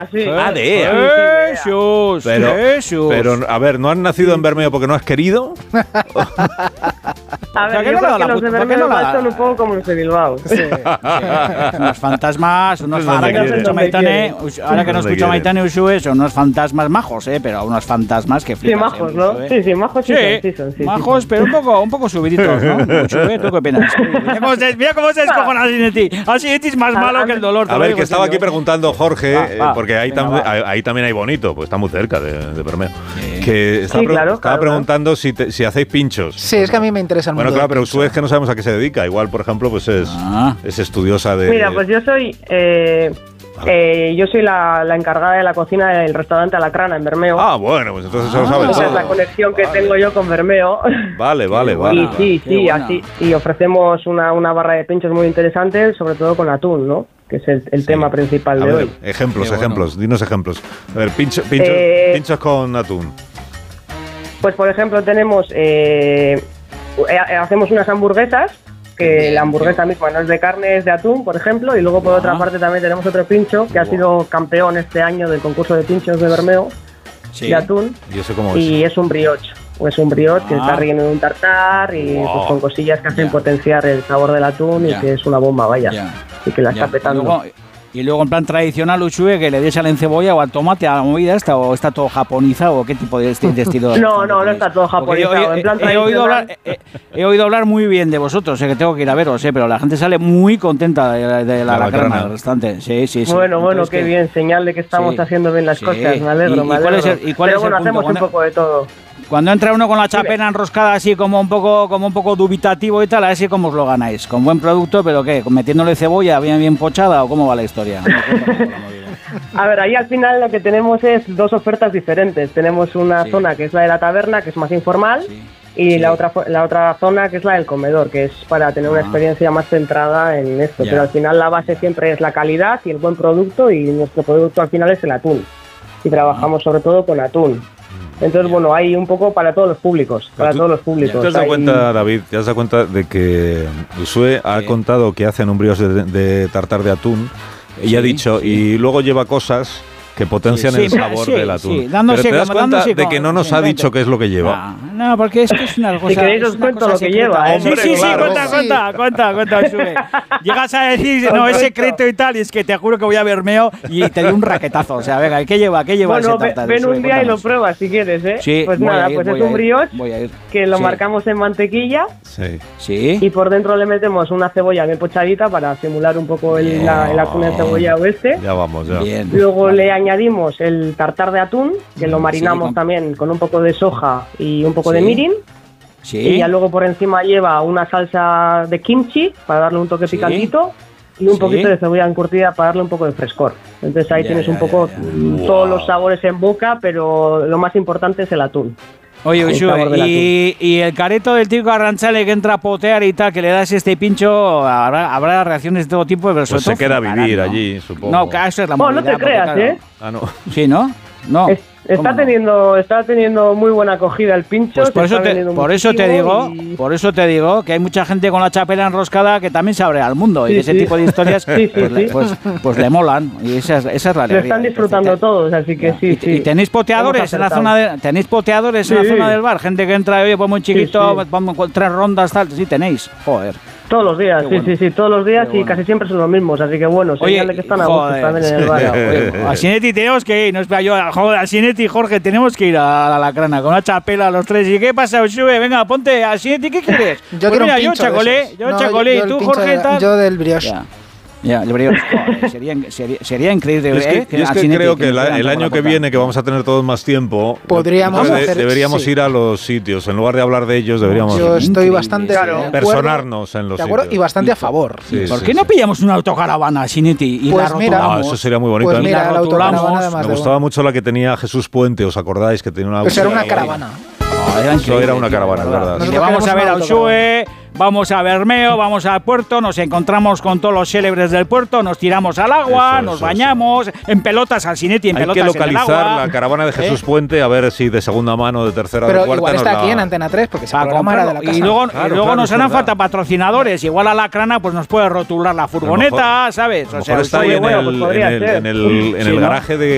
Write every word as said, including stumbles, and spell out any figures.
Sí. Ah, de E A. Jesús, Pero, Jesús. pero, a ver, ¿no has nacido en Bermeo porque no has querido? A ver, qué yo no creo la que da los de puta- por qué Bermeo no la da? son un poco como los de Bilbao. Sí, sí. Unos fantasmas, unos Pues ahora que donde no escucho quiere. Maitane, us- ahora que no Donde escucho quiere. Maitane Usue, son unos fantasmas majos, eh, pero unos fantasmas que Sí, flipas. majos, eh, ¿no? Usue. Sí, sí, majos sí, Sí, son, sí son, sí, majos, sí, pero un poco, un poco subiditos, ¿no? Usue, ¿tú qué opinas? Mira cómo se, mira cómo se descojona Asinetti. Asinetti es más malo que el dolor. te A lo ver, digo que estaba en aquí serio, ¿eh? preguntando Jorge, Va, eh, va, porque ahí, venga, tam- va. ahí, ahí también hay bonito, pues está muy cerca de, de Bermeo. Que estaba, Sí, pre- claro, estaba claro. preguntando si, te- si hacéis pinchos. Sí, es que a mí me interesa el Bueno, mundo claro, del pero pincho. Usue es que no sabemos a qué se dedica. Igual, por ejemplo, pues es, Ah. es estudiosa de... Mira, pues yo soy eh, eh, yo soy la, la encargada de la cocina del restaurante Alacrana en Bermeo. Ah, bueno, pues entonces se lo Ah. sabes Esa es todo. la conexión que tengo yo con Bermeo. Vale, vale, Qué vale. Y buena. sí, qué sí, buena. así. Y ofrecemos una, una barra de pinchos muy interesante, sobre todo con atún, ¿no? Que es el, el Sí. tema principal A de ver, hoy. ejemplos, Qué bueno. ejemplos, dinos ejemplos. A ver, pincho, pinchos, Eh, pinchos con atún. Pues por ejemplo tenemos, eh, eh, hacemos unas hamburguesas, que la hamburguesa misma no es de carne, es de atún, por ejemplo, y luego por Ah. otra parte también tenemos otro pincho que ha sido campeón este año del concurso de pinchos de Bermeo, Sí. de atún, ¿Y eso cómo es? y es un brioche. Es un brioche que Ah. está relleno de un tartar y Wow. pues, con cosillas que hacen Ya. potenciar el sabor del atún Ya. y que es una bomba, vaya, Ya. y que la Ya. está petando. Y luego, y luego en plan tradicional, Usue, que le des al encebolla o al tomate a la movida esta, o está todo japonizado, o qué tipo de, esti- de estilo. No, no, no está todo Porque yo- japonizado, he- en plan he, he oído tradicional. hablar, he, he oído hablar muy bien de vosotros, eh, que tengo que ir a veros, eh, pero la gente sale muy contenta de, la- de la De la lacrana Alacrana. del restaurante. Sí, sí, sí. Bueno, bueno, Entonces, qué que- bien, señal de que estamos Sí. haciendo bien las Sí. cosas, me alegro, ¿Y- y me cuál alegro. es el- y cuál Pero es el bueno, punto? hacemos un Cuando- poco de todo. Cuando entra uno con la Dime. chapena enroscada así como un poco como un poco dubitativo y tal, a ver si cómo os lo ganáis. ¿Con buen producto, pero qué? ¿Metiéndole cebolla bien bien pochada o cómo va la historia? A ver, ahí al final lo que tenemos es dos ofertas diferentes. Tenemos una Sí. zona que es la de la taberna, que es más informal, Sí. y Sí. la otra fo- la otra zona que es la del comedor, que es para tener una Ah. experiencia más centrada en esto. Ya. Pero al final la base siempre es la calidad y el buen producto, y nuestro producto al final es el atún. Y trabajamos sobre todo con atún. Entonces, bueno, hay un poco para todos los públicos, para tú- todos los públicos. ¿Te has dado Hay- cuenta, David, te has dado cuenta de que Usue ha Sí. contado que hacen un brioche de, de tartar de atún y ha Sí, dicho, sí. y luego lleva cosas que potencian Sí, el sí, sabor sí, del atún. sí, dándose Pero te das como- cuenta dándose de como- que no nos sí, ha vente. dicho qué es lo que lleva. Ah, no, porque es que es una cosa. queréis es os una cuento cosa lo que secreta. lleva, ¿eh? Sí, sí, sí, Claro. cuenta, Sí. cuenta, cuenta, cuenta, Usue. Llegas a decir, no, es secreto y tal, y es que te juro que voy a Bermeo y te doy un raquetazo. O sea, venga, ¿qué lleva? ¿Qué lleva Bueno, ese ve- tartar? ven Usue? un día y lo Cuéntanos. pruebas si quieres, ¿eh? Sí, pues voy a nada, ir, pues voy es a un ir, brioche voy a ir. que lo Sí. marcamos en mantequilla. Sí. Sí. Y por dentro le metemos una cebolla bien pochadita para simular un poco el, Bien. la, el atún de cebolla oeste. Ya vamos, ya. Bien. Luego Vale. le añadimos el tartar de atún, que lo marinamos con- también con un poco de soja y un poco Sí. de mirin. Sí. Y ya luego por encima lleva una salsa de kimchi para darle un toque Sí. picantito. Y un Sí. poquito de cebolla encurtida para darle un poco de frescor. Entonces ahí Ya, tienes ya, un poco ya, ya. mm, todos los sabores en boca, pero lo más importante es el atún. Oye, el Usue, sabor del y, y el careto del tío Arranchale que entra a potear y tal, que le das este pincho, habrá, habrá reacciones de todo tipo, pero sobre Pues se todo queda a fliparán, vivir ¿no? allí, supongo. No, que eso es la Bueno, no movida, te porque, creas, claro, ¿eh? Ah, no. Sí, ¿no? No. Es- ¿Cómo Está no? teniendo, está teniendo muy buena acogida el pincho. Pues se por eso, está te, vendiendo por eso te muchísimo digo, y- por eso te digo que hay mucha gente con la chapela enroscada que también se abre al mundo y Sí, ese sí. tipo de historias Sí, sí, pues, le, sí. pues, pues le molan y esa es, esa es la Lo alegría. están disfrutando Entonces, todos, así que ya. sí, ¿Y, sí. y tenéis poteadores Hemos en la acertado. zona de, tenéis poteadores en la Sí. zona del bar, gente que entra, oye, pues muy chiquito, Sí, sí. vamos con tres rondas tal, sí tenéis. Joder. Todos los días, Qué sí, bueno. sí, sí, todos los días Qué y bueno. casi siempre son los mismos, así que bueno, Oye, señal de que están a gusto joder, también en el sí, bar. oye, a Sinetti tenemos que ir, no espera yo, joder, a Sinetti y Jorge tenemos que ir a la Lacrana con una chapela los tres. ¿Y qué pasa, Usue? Venga, ponte a Sinetti, ¿qué quieres? Yo Pues quiero mira, un yo pincho de chacolé, esos. yo No, chacolé, yo y el tú, pincho Jorge, de- tal. Yo del brioche. Ya. Ya, el brioche, joder, sería, sería, sería increíble. Yo es que, ¿eh? yo es a que Sinetti creo que nos la- dieran el toda año la que puta. viene, que vamos a tener todos más tiempo, Podríamos yo creo que hacer- deberíamos sí. ir a los sitios. En lugar de hablar de ellos, deberíamos Yo estoy Increíble. bastante Claro. de acuerdo, personarnos en los de acuerdo sitios. y bastante a favor. Sí, ¿Por sí, qué sí. no pillamos una autocaravana, Sinetti, y Pues la mira, Ah, rotulamos? eso sería muy bonito. Pues ¿eh? mira, La la rotulamos. autocaravana de más Me de gustaba uno. mucho la que tenía Jesús Puente, ¿os acordáis? Que tenía una Pues era una ahí. caravana. Oh, era Eso increíble, era una tío, caravana, de es verdad. Y le Nosotros vamos a ver a queremos una Usue, vamos a Bermeo, vamos al puerto, nos encontramos con todos los célebres del puerto, nos tiramos al agua, Eso, nos eso, bañamos, en pelotas al Sinetti, en Hay pelotas que en el localizar agua. la caravana de Jesús ¿Eh? Puente, a ver si de segunda mano, de tercera o de Pero cuarta. igual nos está la- aquí en Antena tres porque ese Para programa era de la comprarlo. casa. Y luego, Claro, y luego claro, nos es harán verdad. falta patrocinadores. Igual a la crana pues nos puede rotular la furgoneta, mejor- ¿sabes? A lo mejor está ahí oye, en bueno, el, pues en podría el, ser. en el, en Sí, el ¿no? garaje de